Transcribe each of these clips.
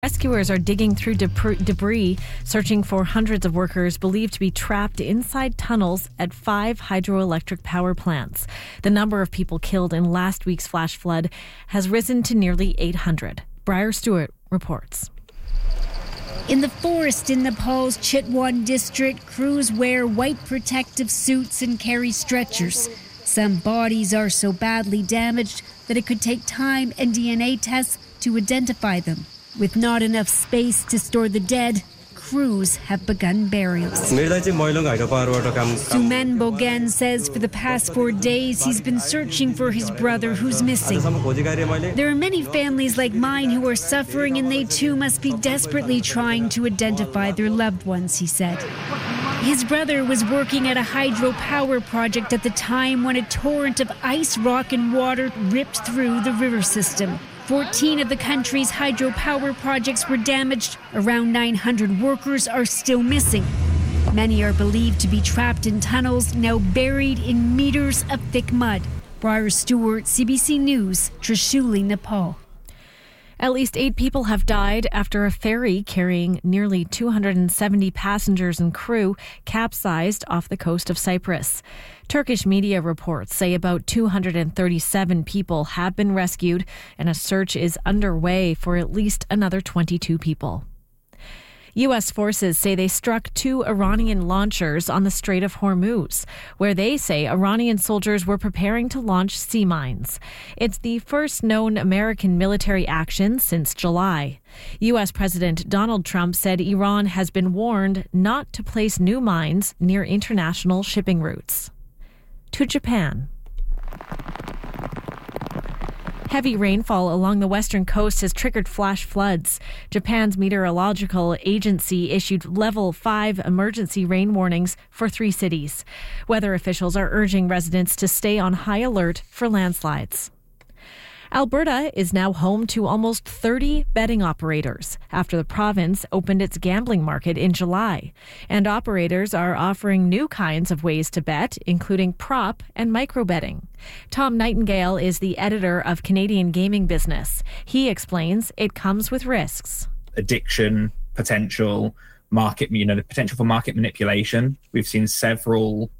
Rescuers are digging through debris, searching for hundreds of workers believed to be trapped inside tunnels at 5 hydroelectric power plants. The number of people killed in last week's flash flood has risen to nearly 800. Briar Stewart reports. In the forest in Nepal's Chitwan district, crews wear white protective suits and carry stretchers. Some bodies are so badly damaged that it could take time and DNA tests to identify them. With not enough space to store the dead, crews have begun burials. Sumen Bogan says for the past 4 days he's been searching for his brother who's missing. There are many families like mine who are suffering, and they too must be desperately trying to identify their loved ones, he said. His brother was working at a hydropower project at the time when a torrent of ice, rock and water ripped through the river system. 14 of the country's hydropower projects were damaged. Around 900 workers are still missing. Many are believed to be trapped in tunnels, now buried in meters of thick mud. Briar Stewart, CBC News, Trishuli, Nepal. At least 8 people have died after a ferry carrying nearly 270 passengers and crew capsized off the coast of Cyprus. Turkish media reports say about 237 people have been rescued, and a search is underway for at least another 22 people. U.S. forces say they struck 2 Iranian launchers on the Strait of Hormuz, where they say Iranian soldiers were preparing to launch sea mines. It's the first known American military action since July. U.S. President Donald Trump said Iran has been warned not to place new mines near international shipping routes. To Japan. Heavy rainfall along the western coast has triggered flash floods. Japan's meteorological agency issued level 5 emergency rain warnings for 3 cities. Weather officials are urging residents to stay on high alert for landslides. Alberta is now home to almost 30 betting operators after the province opened its gambling market in July. And operators are offering new kinds of ways to bet, including prop and micro betting. Tom Nightingale is the editor of Canadian Gaming Business. He explains it comes with risks. Addiction, potential, the potential for market manipulation. We've seen several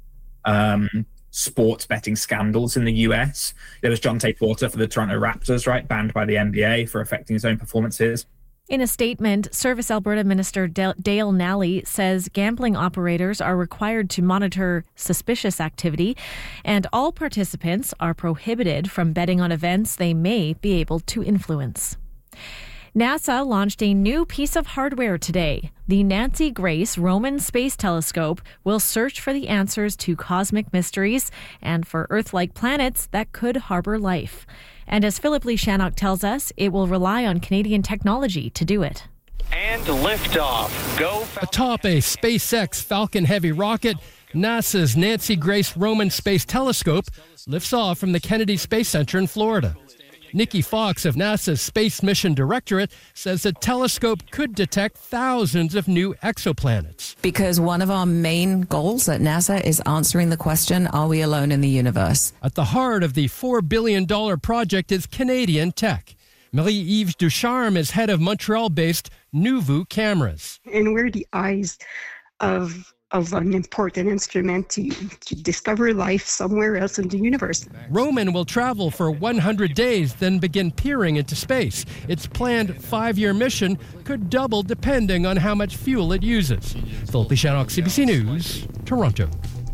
sports betting scandals in the US. There was Jonte Porter for the Toronto Raptors, right, banned by the NBA for affecting his own performances. In a statement, Service Alberta Minister Dale Nally says gambling operators are required to monitor suspicious activity, and all participants are prohibited from betting on events they may be able to influence. NASA launched a new piece of hardware today. The Nancy Grace Roman Space Telescope will search for the answers to cosmic mysteries and for Earth-like planets that could harbor life. And as Philip Lee Shannock tells us, it will rely on Canadian technology to do it. And liftoff. Go. Atop a SpaceX Falcon Heavy rocket, NASA's Nancy Grace Roman Space Telescope lifts off from the Kennedy Space Center in Florida. Nikki Fox of NASA's Space Mission Directorate says the telescope could detect thousands of new exoplanets. Because one of our main goals at NASA is answering the question, are we alone in the universe? At the heart of the $4 billion project is Canadian tech. Marie-Yves Ducharme is head of Montreal-based Nuvu Cameras. And we're the eyes of an important instrument to discover life somewhere else in the universe. Roman will travel for 100 days, then begin peering into space. Its planned 5-year mission could double depending on how much fuel it uses. Philip Shannock, CBC News, Toronto.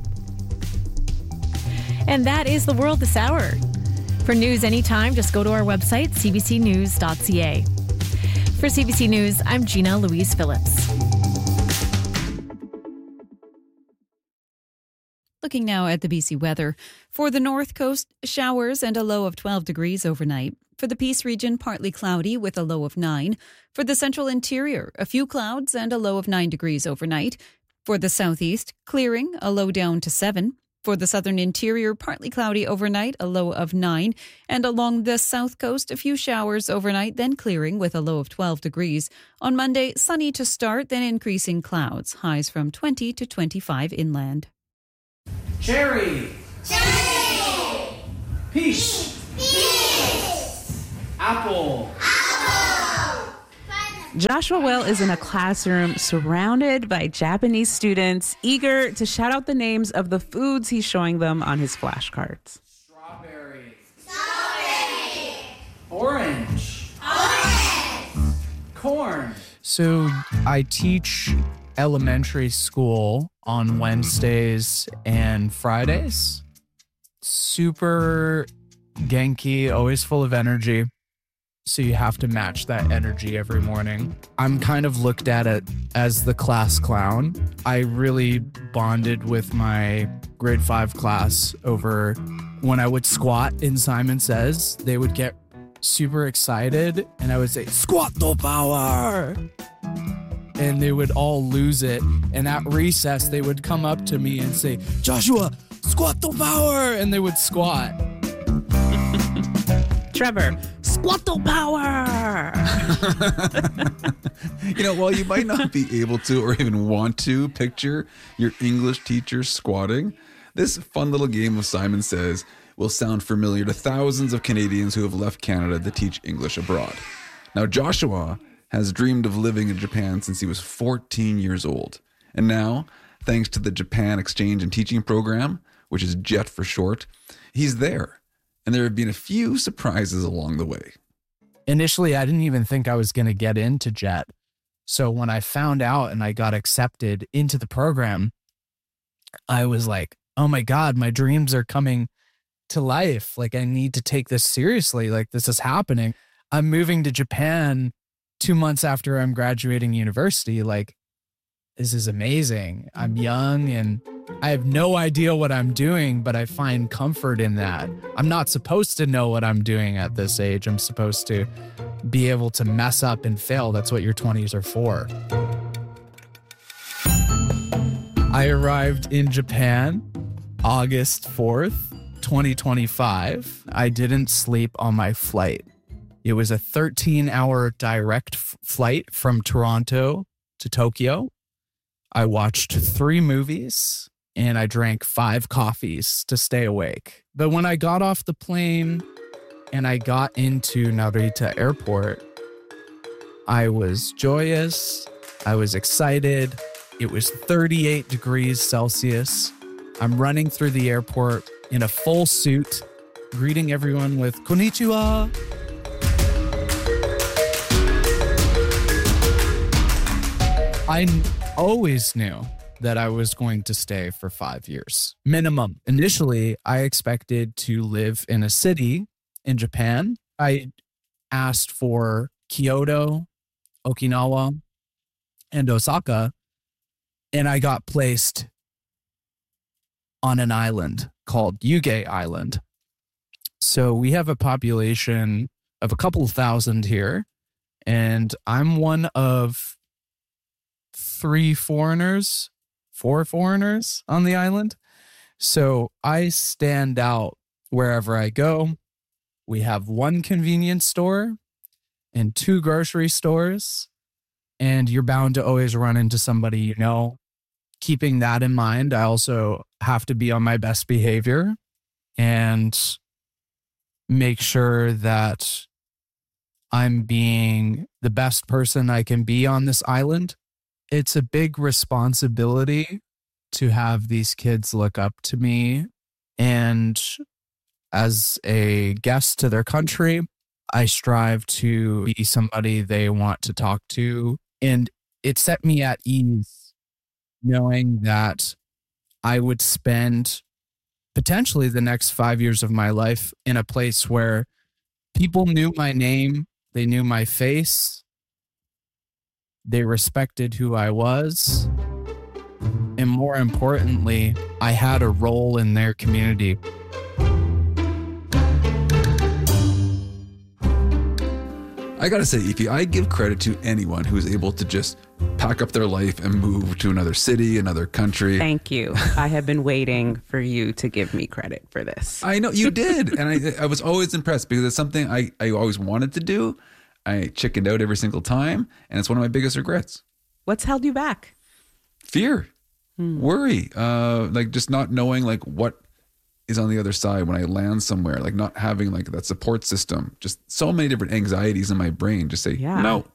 And that is the world this hour. For news anytime, just go to our website, cbcnews.ca. For CBC News, I'm Gina Louise Phillips. Looking now at the BC weather. For the North Coast, showers and a low of 12 degrees overnight. For the Peace region, partly cloudy with a low of 9. For the Central Interior, a few clouds and a low of 9 degrees overnight. For the Southeast, clearing, a low down to 7. For the Southern Interior, partly cloudy overnight, a low of 9. And along the South Coast, a few showers overnight, then clearing with a low of 12 degrees. On Monday, sunny to start, then increasing clouds. Highs from 20 to 25 inland. Cherry. Cherry. Peach. Peach. Apple. Apple. Joshua Well is in a classroom surrounded by Japanese students, eager to shout out the names of the foods he's showing them on his flashcards. Strawberry. Orange. Corn. So I teach elementary school on Wednesdays and Fridays. Super Genki, always full of energy. So you have to match that energy every morning. I'm kind of looked at it as the class clown. I really bonded with my grade 5 class over when I would squat in Simon Says. They would get super excited and I would say, "Squat to power!" And they would all lose it. And at recess, they would come up to me and say, "Joshua, squat to power!" And they would squat. Trevor, squat to power! While you might not be able to or even want to picture your English teacher squatting, this fun little game of Simon Says will sound familiar to thousands of Canadians who have left Canada to teach English abroad. Now, Joshua has dreamed of living in Japan since he was 14 years old. And now, thanks to the Japan Exchange and Teaching Program, which is JET for short, he's there. And there have been a few surprises along the way. Initially, I didn't even think I was going to get into JET. So when I found out and I got accepted into the program, I was like, oh my God, my dreams are coming to life. Like, I need to take this seriously. Like, this is happening. I'm moving to Japan 2 months after I'm graduating university. Like, this is amazing. I'm young and I have no idea what I'm doing, but I find comfort in that. I'm not supposed to know what I'm doing at this age. I'm supposed to be able to mess up and fail. That's what your 20s are for. I arrived in Japan August 4th, 2025. I didn't sleep on my flight. It was a 13-hour direct flight from Toronto to Tokyo. I watched 3 movies and I drank 5 coffees to stay awake. But when I got off the plane and I got into Narita Airport, I was joyous. I was excited. It was 38 degrees Celsius. I'm running through the airport in a full suit, greeting everyone with "Konnichiwa." I always knew that I was going to stay for 5 years, minimum. Initially, I expected to live in a city in Japan. I asked for Kyoto, Okinawa, and Osaka, and I got placed on an island called Yuge Island. So we have a population of a couple thousand here, and I'm one of 4 foreigners on the island. So I stand out wherever I go. We have 1 convenience store and 2 grocery stores, and you're bound to always run into somebody you know. Keeping that in mind, I also have to be on my best behavior and make sure that I'm being the best person I can be on this island. It's a big responsibility to have these kids look up to me. And as a guest to their country, I strive to be somebody they want to talk to. And it set me at ease knowing that I would spend potentially the next 5 years of my life in a place where people knew my name, they knew my face, they respected who I was, and more importantly, I had a role in their community. I gotta say, Efi, I give credit to anyone who is able to just pack up their life and move to another city, another country. Thank you. I have been waiting for you to give me credit for this. I know you did. And I was always impressed because it's something I always wanted to do. I chickened out every single time. And it's one of my biggest regrets. What's held you back? Fear, worry, like just not knowing like what is on the other side when I land somewhere, like not having like that support system, just so many different anxieties in my brain. Just say, no,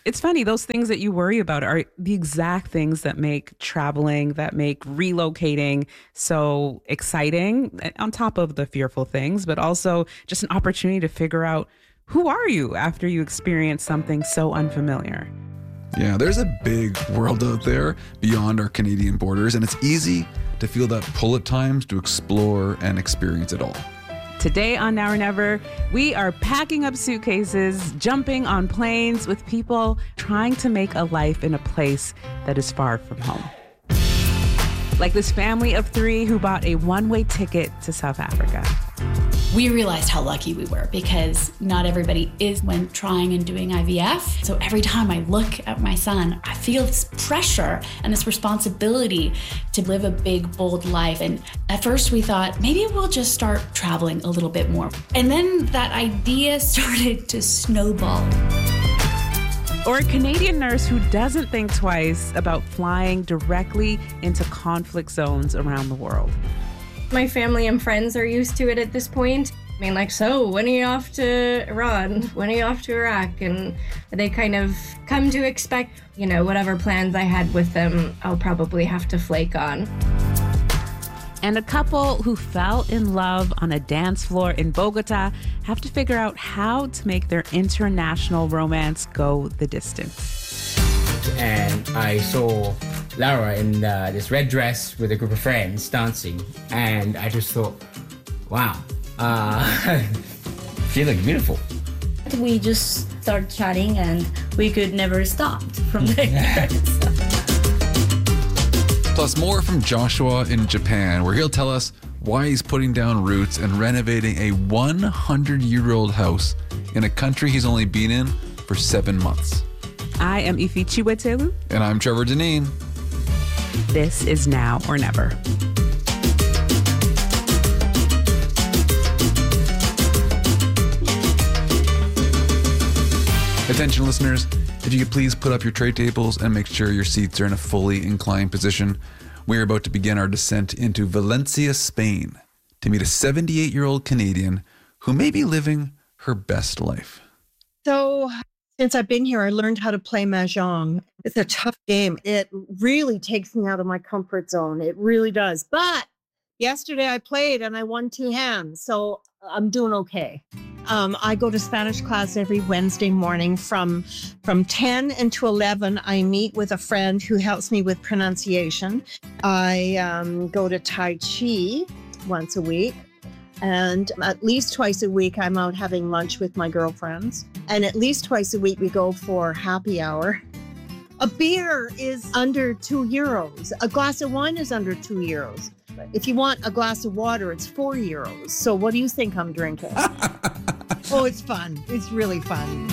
It's funny, those things that you worry about are the exact things that make traveling, that make relocating so exciting, on top of the fearful things, but also just an opportunity to figure out who are you after you experience something so unfamiliar. Yeah, there's a big world out there beyond our Canadian borders, and it's easy to feel that pull at times to explore and experience it all. Today on Now or Never, we are packing up suitcases, jumping on planes with people trying to make a life in a place that is far from home. Like this family of 3 who bought a one-way ticket to South Africa. We realized how lucky we were because not everybody is when trying and doing IVF. So every time I look at my son, I feel this pressure and this responsibility to live a big, bold life. And at first we thought maybe we'll just start traveling a little bit more. And then that idea started to snowball. Or a Canadian nurse who doesn't think twice about flying directly into conflict zones around the world. My family and friends are used to it at this point. I mean, like, so when are you off to Iran? When are you off to Iraq? And they kind of come to expect, whatever plans I had with them, I'll probably have to flake on. And a couple who fell in love on a dance floor in Bogota have to figure out how to make their international romance go the distance. And I saw Laura in this red dress with a group of friends dancing, and I just thought, wow, she looked beautiful. We just started chatting and we could never stop from there. Plus more from Joshua in Japan, where he'll tell us why he's putting down roots and renovating a 100-year-old house in a country he's only been in for 7 months. I am Ifi Chiwetelu. And I'm Trevor Deneen. This is Now or Never. Attention listeners, if you could please put up your tray tables and make sure your seats are in a fully inclined position. We are about to begin our descent into Valencia, Spain, to meet a 78-year-old Canadian who may be living her best life. So, since I've been here, I learned how to play Mahjong. It's a tough game. It really takes me out of my comfort zone. It really does. But yesterday I played and I won 2 hands, so I'm doing okay. I go to Spanish class every Wednesday morning from 10 until 11. I meet with a friend who helps me with pronunciation. I go to Tai Chi once a week. And at least twice a week, I'm out having lunch with my girlfriends. And at least twice a week, we go for happy hour. A beer is under €2. A glass of wine is under €2. If you want a glass of water, it's €4. So what do you think I'm drinking? Oh, it's fun. It's really fun.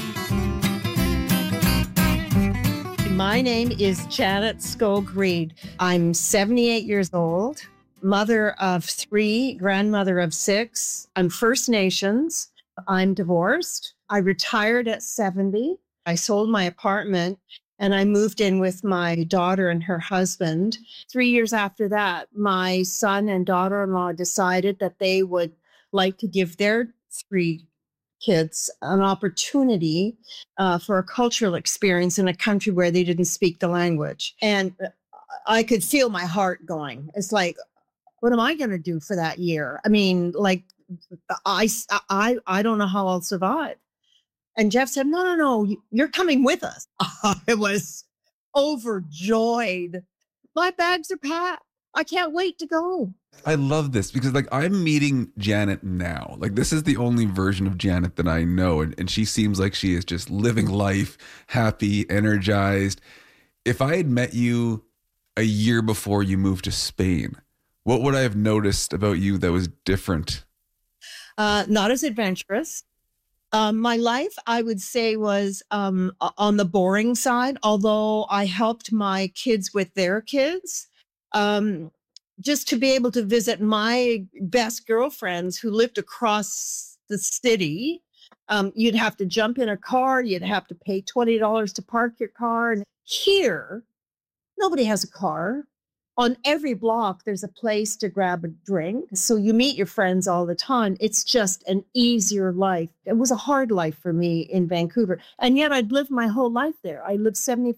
My name is Janet Skog Reed. I'm 78 years old. Mother of 3, grandmother of 6. I'm First Nations. I'm divorced. I retired at 70. I sold my apartment and I moved in with my daughter and her husband. 3 years after that, my son and daughter-in-law decided that they would like to give their 3 kids an opportunity for a cultural experience in a country where they didn't speak the language. And I could feel my heart going. It's like, what am I going to do for that year? I mean, like, I don't know how I'll survive. And Jeff said, no, you're coming with us. I was overjoyed. My bags are packed. I can't wait to go. I love this because, like, I'm meeting Janet now. Like, this is the only version of Janet that I know. And she seems like she is just living life, happy, energized. If I had met you a year before you moved to Spain, what would I have noticed about you that was different? Not as adventurous. My life, I would say, was on the boring side, although I helped my kids with their kids. Just to be able to visit my best girlfriends who lived across the city. You'd have to jump in a car. You'd have to pay $20 to park your car. And here, nobody has a car. On every block, there's a place to grab a drink. So you meet your friends all the time. It's just an easier life. It was a hard life for me in Vancouver. And yet I'd lived my whole life there. I lived 75